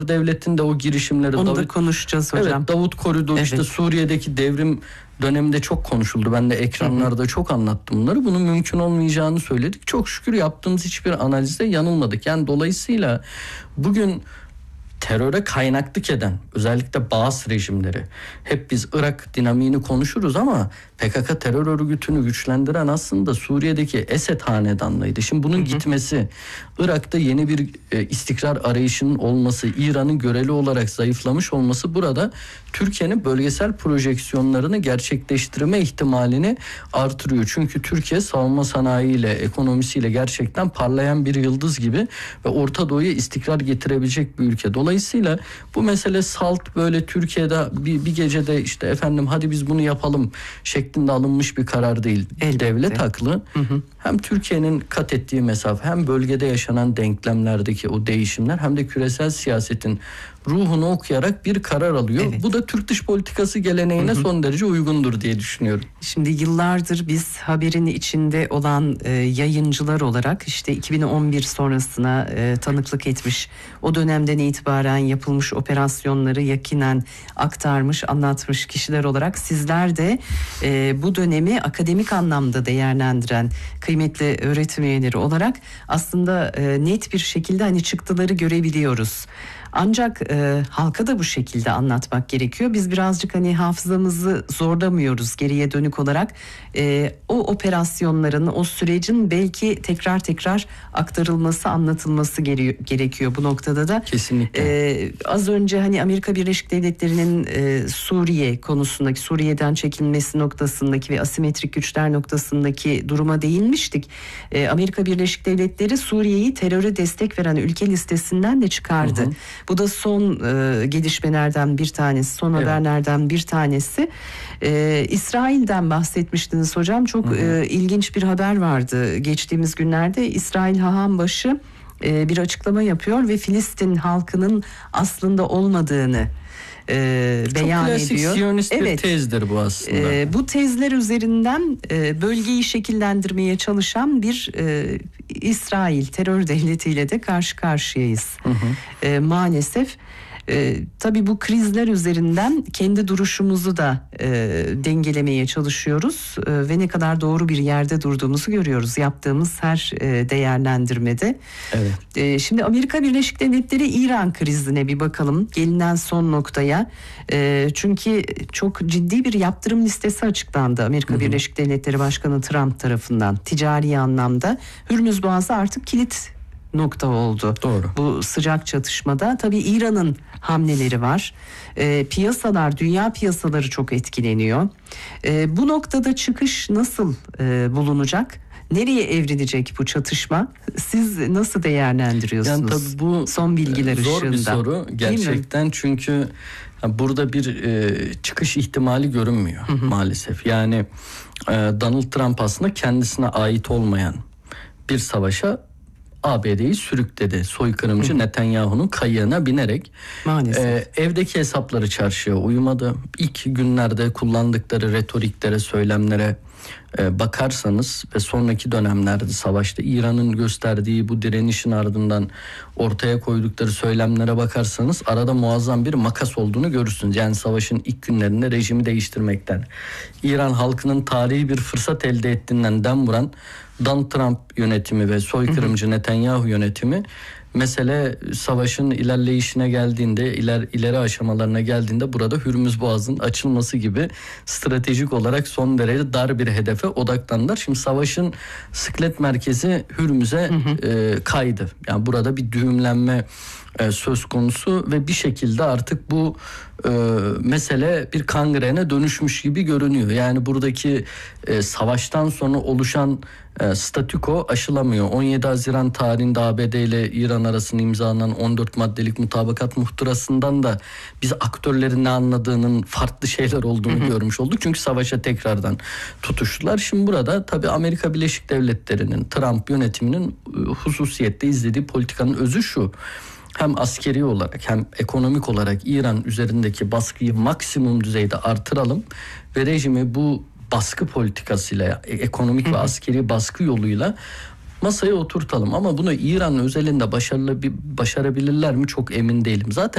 devletin de o girişimleri. Onu da konuşacağız hocam. Evet, Davut Koridoru, evet. işte Suriye'deki devrim döneminde çok konuşuldu. Ben de ekranlarda çok anlattım bunları. Bunun mümkün olmayacağını söyledik. Çok şükür yaptığımız hiçbir analizde yanılmadık. Yani dolayısıyla bugün teröre kaynaklık eden özellikle Baas rejimleri, hep biz Irak dinamiğini konuşuruz ama PKK terör örgütünü güçlendiren aslında Suriye'deki Esed hanedanlığıydı. Şimdi bunun gitmesi, Irak'ta yeni bir istikrar arayışının olması, İran'ın göreli olarak zayıflamış olması burada Türkiye'nin bölgesel projeksiyonlarını gerçekleştirme ihtimalini artırıyor. Çünkü Türkiye savunma sanayiyle, ekonomisiyle gerçekten parlayan bir yıldız gibi ve Orta Doğu'ya istikrar getirebilecek bir ülke. Dolayısıyla bu mesele salt böyle Türkiye'de bir gecede işte efendim hadi biz bunu yapalım şeklinde alınmış bir karar değil. Elbette. Devlet haklı. Hem Türkiye'nin kat ettiği mesafe, hem bölgede yaşanan denklemlerdeki o değişimler, hem de küresel siyasetin ruhunu okuyarak bir karar alıyor. Evet. Bu da Türk dış politikası geleneğine son derece uygundur diye düşünüyorum. Şimdi yıllardır biz haberin içinde olan yayıncılar olarak işte 2011 sonrasına tanıklık etmiş, o dönemden itibaren yapılmış operasyonları yakinen aktarmış, anlatmış kişiler olarak sizler de bu dönemi akademik anlamda değerlendiren kıymetli öğretim üyeleri olarak aslında net bir şekilde hani çıktıları görebiliyoruz. Ancak halka da bu şekilde anlatmak gerekiyor. Biz birazcık hani hafızamızı zorlamıyoruz geriye dönük olarak. O operasyonların, o sürecin belki tekrar aktarılması, anlatılması gerekiyor bu noktada da. Kesinlikle. Az önce hani Amerika Birleşik Devletleri'nin Suriye konusundaki, Suriye'den çekilmesi noktasındaki ve asimetrik güçler noktasındaki duruma değinmiştik. Amerika Birleşik Devletleri Suriye'yi teröre destek veren ülke listesinden de çıkardı. Bu da son gelişmelerden bir tanesi, son haberlerden bir tanesi. İsrail'den bahsetmiştiniz hocam. Çok ilginç bir haber vardı geçtiğimiz günlerde. İsrail Hahambaşı bir açıklama yapıyor ve Filistin halkının aslında olmadığını beyan ediyor. Çok klasik Siyonist bir tezdir bu aslında. Bu tezler üzerinden bölgeyi şekillendirmeye çalışan bir İsrail terör devletiyle de karşı karşıyayız. Maalesef. Tabii bu krizler üzerinden kendi duruşumuzu da dengelemeye çalışıyoruz ve ne kadar doğru bir yerde durduğumuzu görüyoruz yaptığımız her değerlendirmede. Evet. Şimdi Amerika Birleşik Devletleri İran krizine bir bakalım, gelinen son noktaya. Çünkü çok ciddi bir yaptırım listesi açıklandı Amerika Birleşik Devletleri Başkanı Trump tarafından ticari anlamda. Hürmüz Boğazı artık kilit nokta oldu. Doğru. Bu sıcak çatışmada tabii İran'ın hamleleri var. Piyasalar, dünya piyasaları çok etkileniyor. Bu noktada çıkış nasıl bulunacak? Nereye evrilecek bu çatışma? Siz nasıl değerlendiriyorsunuz? Yani tabii bu son bilgiler zor ışığında. Bir soru gerçekten, çünkü burada bir çıkış ihtimali görünmüyor maalesef. Yani Donald Trump aslında kendisine ait olmayan bir savaşa ABD'yi sürükledi. Soykırımcı Netanyahu'nun kayığına binerek. Maalesef. Evdeki hesapları çarşıya uymadı. İlk günlerde kullandıkları retoriklere, söylemlere bakarsanız ve sonraki dönemlerde savaşta İran'ın gösterdiği bu direnişin ardından ortaya koydukları söylemlere bakarsanız arada muazzam bir makas olduğunu görürsünüz. Yani savaşın ilk günlerinde rejimi değiştirmekten, İran halkının tarihi bir fırsat elde ettiğinden dem vuran Donald Trump yönetimi ve soykırımcı Netanyahu yönetimi, mesele savaşın ilerleyişine geldiğinde, ileri aşamalarına geldiğinde burada Hürmüz Boğazı'nın açılması gibi stratejik olarak son derece dar bir hedefe odaklandılar. Şimdi savaşın sıklet merkezi Hürmüz'e kaydı. Yani burada bir düğümlenme söz konusu ve bir şekilde artık bu mesele bir kangrene dönüşmüş gibi görünüyor. Yani buradaki savaştan sonra oluşan statüko aşılamıyor. 17 Haziran tarihinde ABD ile İran arasında imzalanan 14 maddelik mutabakat muhtırasından da biz aktörlerin ne anladığının farklı şeyler olduğunu görmüş olduk. Çünkü savaşa tekrardan tutuştular. Şimdi burada tabii Amerika Birleşik Devletleri'nin, Trump yönetiminin hususiyette izlediği politikanın özü şu: hem askeri olarak hem ekonomik olarak İran üzerindeki baskıyı maksimum düzeyde artıralım ve rejimi bu baskı politikasıyla, ekonomik ve askeri baskı yoluyla masaya oturtalım. Ama bunu İran özelinde başarabilirler mi çok emin değilim. Zaten